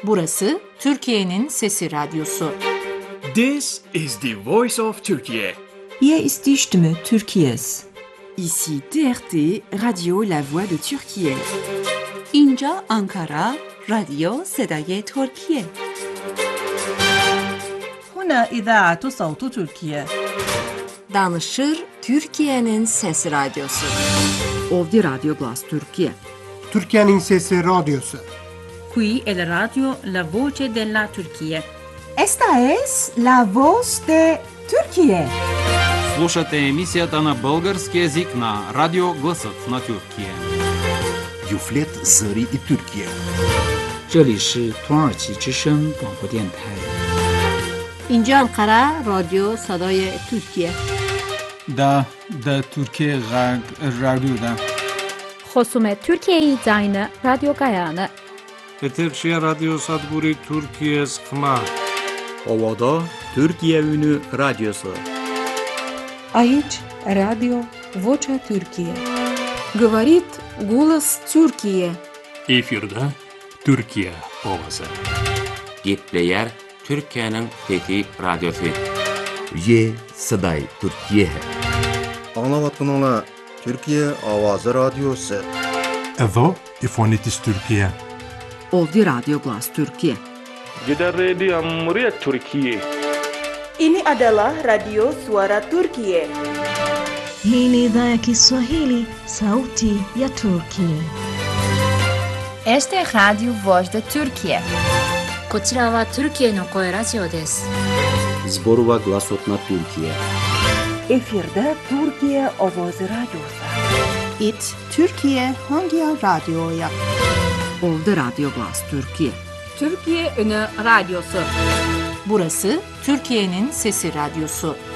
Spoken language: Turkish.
Burası Türkiye'nin Sesi Radyosu. This is the voice of Turkey. Hier ist die Stimme Türkiye's. Ici TRT, Radio La Voix de Türkiye. اینجا آنکارا، رادیو صدای ترکیه. هنا إذاعة صوت تركيا. Danışır Türkiye'nin Sesi Radyosu. Ovdje Radio Glas Türkiye. Türkiye'nin Sesi Radyosu. Qui è la radio La Voce della Turchia. Esta es la voz de Türkiye. Слушате емисията на български език на Радио Гласът на Türkiye. Юфлет Зări и Türkiye. 这里是土耳其之声广播电台。 اینجا انقره رادیو صدای ترکیه. دا ترکیه رادیو دا. خصوم ترکیه زاین رادیو گایانه. Eterşehir Radyo Sadburi Türkiye Sıkma. Ovada Türkiye Ünü Radyosu. Aici Radio Vocea Türkiye. Говорит голос Türkiye. Efirde Türkiye ovası. Gepleyer Türkiye'nin Fethi Radyosu. Ye Saday Türkiye. Anlavatkanala Türkiye Avazı Radyosu. Evo İfonitis Türkiye. Ovdje Radio Glas Türkiye. Gider Radio Cumhuriyet Türkiye. Ini adalah Radio Suara Turkiye. Hii ni idhaa ya Kiswahili, Sauti ya Turkiye. Este es Radio Voz de Turkiye. こちらはトルキエの声ラジオです。 Zborova Glasot na Türkiye. Efirde Türkiye Ovoz Radyosu. It Türkiye hangi radyoya? Ovdje Radio Glas Türkiye. Türkiye Ünü Radyosu. Burası Türkiye'nin Sesi Radyosu.